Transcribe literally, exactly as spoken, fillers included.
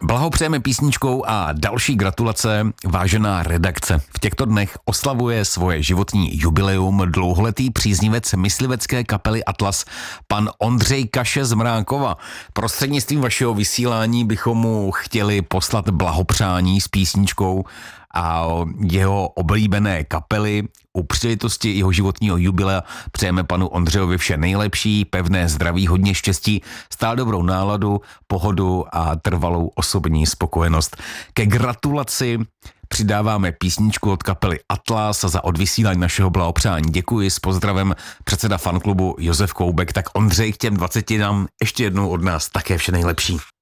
Blahopřejeme písničkou a další gratulace, vážená redakce. V těchto dnech oslavuje svoje životní jubileum dlouholetý příznivec myslivecké kapely Atlas, pan Ondřej Kaše z Mrákova. Prostřednictvím vašeho vysílání bychom mu chtěli poslat blahopřání s písničkou a jeho oblíbené kapely. U příležitosti jeho životního jubilea přejeme panu Ondřejovi vše nejlepší, pevné zdraví, hodně štěstí, stále dobrou náladu, pohodu a trvalou osobní spokojenost. Ke gratulaci přidáváme písničku od kapely Atlas a za odvysílání našeho blahopřání děkuji. S pozdravem předseda fanklubu Josef Koubek. Tak Ondřej, k těm dvaceti nám ještě jednou od nás také vše nejlepší.